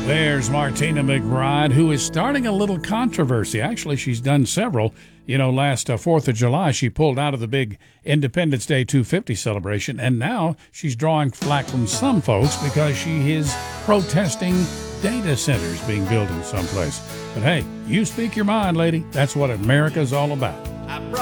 There's Martina McBride, who is starting a little controversy. Actually, she's done several. Last 4th of July, she pulled out of the big Independence Day 250 celebration, and now she's drawing flack from some folks because she is protesting data centers being built in someplace. But hey, you speak your mind, lady. That's what America's all about.